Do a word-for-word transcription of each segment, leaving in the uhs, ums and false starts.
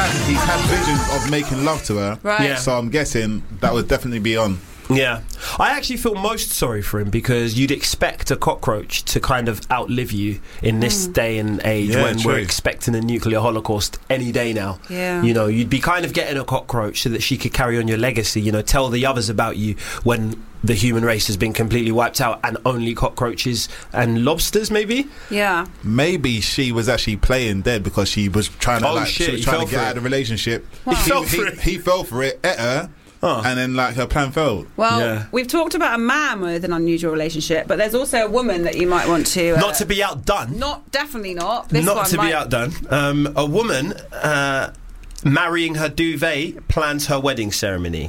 had he's had visions of making love to her. Right. Yeah. So I'm guessing that would definitely be on. Yeah, I actually feel most sorry for him because you'd expect a cockroach to kind of outlive you in this Mm. day and age Yeah, when true. we're expecting a nuclear holocaust any day now. Yeah. You know, you'd be kind of getting a cockroach so that she could carry on your legacy, you know, tell the others about you when the human race has been completely wiped out and only cockroaches and lobsters, maybe? Yeah. Maybe she was actually playing dead because she was trying to Oh, like shit, she was he trying fell to get for out it. of the relationship. He fell he, for it. he fell for it, ate her, Oh. and then like her plan failed. Well, Yeah. we've talked about a man with an unusual relationship, but there's also a woman that you might want to... Uh, Not to be outdone. Not, definitely not. This Not one to might, be outdone. Um, a woman uh, marrying her duvet plans her wedding ceremony.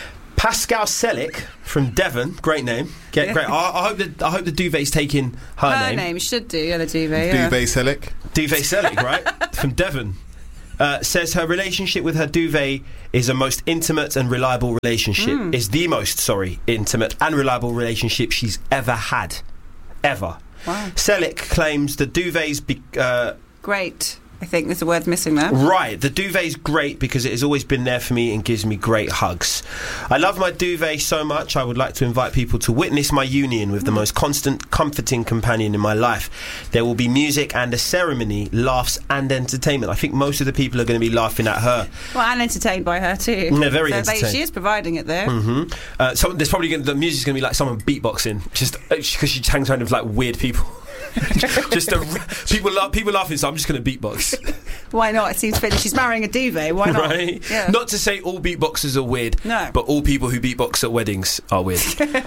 Pascal Selick from Devon, great name. Get Yeah. great. I, I hope that I hope the duvet's taking her, Her name. name should do, yeah, the duvet. Yeah. Duvet Selick. Duvet Selick, right? From Devon. Uh, says her relationship with her duvet is a most intimate and reliable relationship. Mm. Is the most, sorry, intimate and reliable relationship she's ever had. Ever. Wow. Selick claims the duvet's... Be- uh, Great. I think there's a word missing there. Right, the duvet's great because it has always been there for me and gives me great hugs. I love my duvet so much I would like to invite people to witness my union with the most constant, comforting companion in my life. There will be music and a ceremony, laughs and entertainment. I think most of the people are going to be laughing at her. Well, and entertained by her too. Yeah, very so entertained. They, she is providing it there. hmm Uh, so there's probably gonna, the music's going to be like someone beatboxing, just because she hangs around with like weird people. just a, people, la- people laughing, so I'm just going to beatbox. Why not? It seems fitting. She's marrying a duvet. Why not? Right? Yeah. Not to say all beatboxers are weird, No. but all people who beatbox at weddings are weird.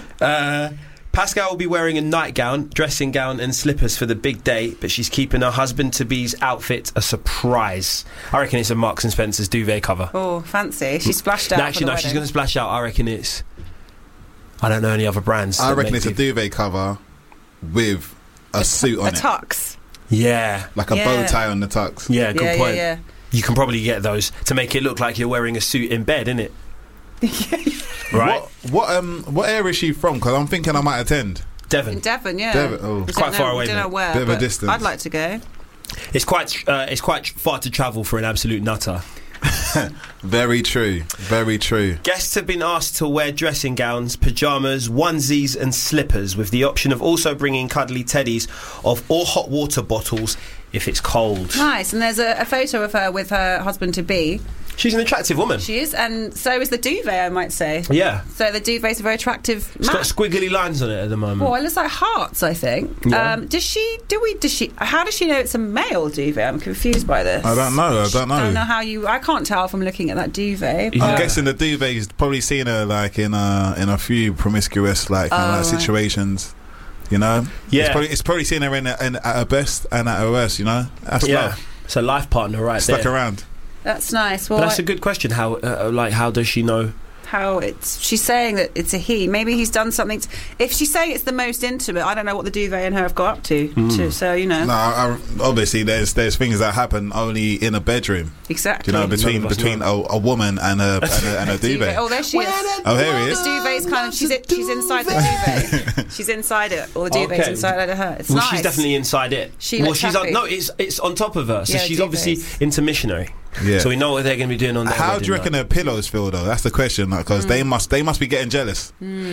uh, Pascal will be wearing a nightgown, dressing gown and slippers for the big day, but she's keeping her husband-to-be's outfit a surprise. I reckon it's a Marks and Spencer's duvet cover. Oh, fancy. She splashed out. No, actually, for the no, she's wedding. going to splash out. I reckon it's... I don't know any other brands. I that reckon make it's a duvet- duvet cover with a, A suit tu- on a it, tux. Yeah. like a Yeah. bow tie on the tux. Yeah, good yeah, point. yeah, You can probably get those to make it look like you're wearing a suit in bed, innit? Right? What, what um what area is she from? Because I'm thinking I might attend. yeah. Devon. In Devon, yeah. Devon, oh. We It's quite don't far know- away, We don't know mate. where. Bit of a but distance. I'd like to go. It's quite uh, it's quite far to travel for an absolute nutter. Very true. Very true. Guests have been asked to wear dressing gowns, pyjamas, onesies and slippers, with the option of also bringing cuddly teddies of or hot water bottles if it's cold. Nice. And there's a, a photo of her with her husband-to-be. She's an attractive woman. She is, and so is the duvet, I might say. Yeah. So the duvet's a very attractive It's got match. squiggly lines on it at the moment. Well, it looks like hearts, I think. Yeah. Um, does she? Do we? Does she? How does she know it's a male duvet? I'm confused by this. I don't know. I don't know. I don't know how you. I can't tell from looking at that duvet. Yeah. I'm guessing the duvet's probably seen her like in a in a few promiscuous like, kind of, Oh, like right. situations. You know. Yeah. It's probably, it's probably seen her in, a, in at her best and at her worst. You know. That's yeah. love. It's a life partner right Stuck there. around. That's nice. Well, But that's I- a good question. How uh, like how does she know? how it's. She's saying that it's a he. Maybe he's done something. To, if she's saying it's the most intimate, I don't know what the duvet and her have got up to. Mm. to so you know No, I, obviously there's there's things that happen only in a bedroom. exactly. You know, between None of us between a, a woman and a and a, and a duvet. Oh, there she is. Oh, here he The is. duvet's kind of. She's it, she's inside the duvet. She's inside it, or the duvet's Okay. inside of her. It's Well, nice. she's definitely inside it. She well, looks she's on, happy. no, it's it's on top of her, so Yeah, she's duvets. obviously into missionary. Yeah. So we know what they're going to be doing on their How do wedding you reckon night. her pillows feel though? That's the question, because Mm. they must they must be getting jealous.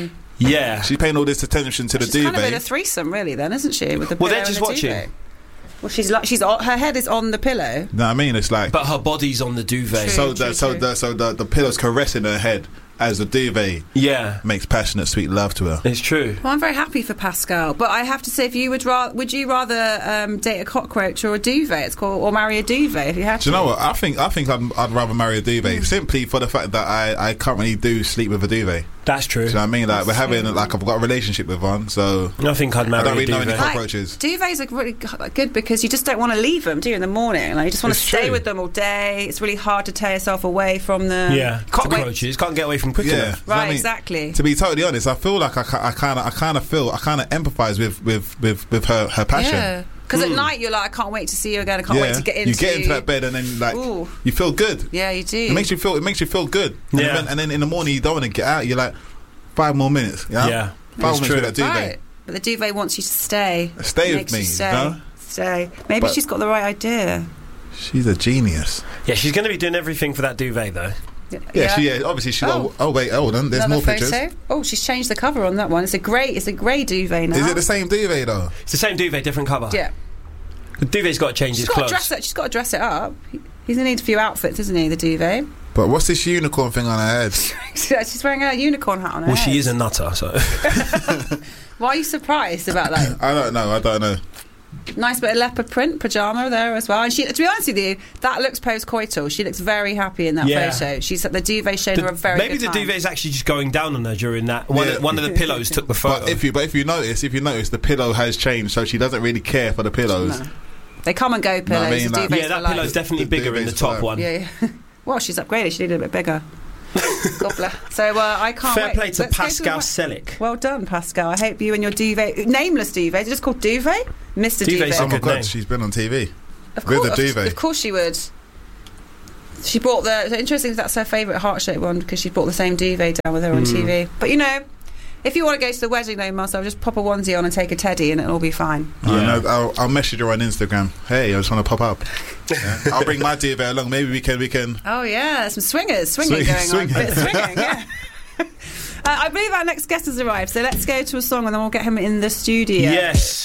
Yeah. She's paying all this attention to the She's kind of in a duvet. thrill, really, then, isn't she? With the Well, they're pillow and just the watching. duvet. Well, she's like she's on, her head is on the pillow. You know what I mean? It's like But her body's on the duvet. True. so the true, so true. the so the the pillow's caressing her head as the duvet Yeah, makes passionate sweet love to her. it's true. Well, I'm very happy for Pascal, but I have to say, if you would rather, would you rather um, date a cockroach or a duvet? It's called, or marry a duvet if you had Do you to. know what? I think I think I'd, I'd rather marry a duvet simply for the fact that I, I currently do sleep with a duvet. That's true. Do you know what I mean? Like That's we're having true. like I've got a relationship with one, so I think I'd marry I don't really a know any duvet. cock- cockroaches. Duvets are really g- good because you just don't want to leave them, do you, in the morning? Like, you just want to It's stay true. with them all day. It's really hard to tear yourself away from the... Yeah, cockroaches can't get away from quick Yeah. enough. Do you know what Right, I mean? exactly. To be totally honest, I feel like I kind of I kind of feel I kind of empathise with, with, with, with her her passion. Yeah. Because Mm. at night you're like, I can't wait to see you again. I can't wait to get into... you get into that bed and then like Ooh. you feel good. Yeah, you do. It makes you feel it makes you feel good. And, Yeah. then, and then in the morning you don't want to get out. You're like five more minutes. You know? Yeah, five it's more minutes true. with that duvet. Right. But the duvet wants you to stay. Stay It with makes me, you you stay. know? Stay. Maybe But- she's got the right idea. She's a genius. Yeah, she's going to be doing everything for that duvet, though. Yeah, Yeah, she, yeah obviously she Oh. got. Oh wait, hold on. There's Another more pictures. photo. Oh, she's changed the cover on that one. It's a grey. It's a grey duvet now. Is it the same duvet though? It's the same duvet, different cover. Yeah. The duvet's got to change She's his got to clothes. dress it. She's got to dress it up. He's gonna need a few outfits, isn't he? The duvet. But what's this unicorn thing on her head? She's wearing a unicorn hat on her Well, head. she is a nutter, so. Why are you surprised about that? I don't know. I don't know. Nice bit of leopard print pyjama there as well. And she, to be honest with you, that looks post-coital. She looks very happy in that Yeah. photo. She's the duvet showed her a very Maybe good the time. duvet is actually just going down on her during that. One, Yeah. of, one of the pillows took the photo. But if you but if you notice, if you notice, the pillow has changed, so she doesn't really care for the pillows. No. They come and go pillows. I mean, the that- duvets yeah, that for life. pillow's definitely The bigger in the duvet's top fine. one. Yeah, yeah. Well, she's upgraded. She needed a bit bigger. God bless. So uh, I can't Fair wait. play to Let's go Pascal the- Selick. Well done, Pascal. I hope you and your duvet, nameless duvet, is it just called duvet? Mister Duvet's Duvet. Oh my good god, name. she's been on T V. Of with course, the duvet. Of course she would. She brought the. So interesting, that's her favourite heart-shaped one because she brought the same duvet down with her on Mm. T V. But you know, if you want to go to the wedding, though, Marcel, just pop a onesie on and take a teddy, and it'll all be fine. I Yeah. know, I'll, I'll message her on Instagram. Hey, I just want to pop up. Yeah. I'll bring my duvet along. Maybe we can we can. Oh yeah, some swingers, swinging Swing- going swinging. on. Bit of swinging, yeah. uh, I believe our next guest has arrived, so let's go to a song and then we'll get him in the studio. Yes.